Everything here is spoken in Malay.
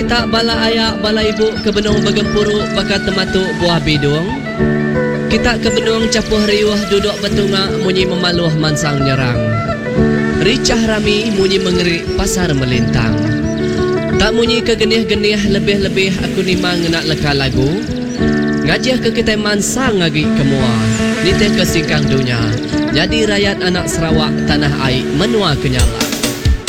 Kita bala ayak bala ibu ke benung bagempuru bakat tematuk buah bidung. Kita ke benung capuh riuh duduk betunga munyi memaluh mansang nyerang. Ricah rami munyi mengerik pasar melintang. Tak munyi kegenih-genih lebih-lebih aku nimang nak leka lagu. Ngajih ke kita mansang ngagi kemua. Niteh ke singkang dunia. Jadi rakyat anak Sarawak tanah air menua kenyala.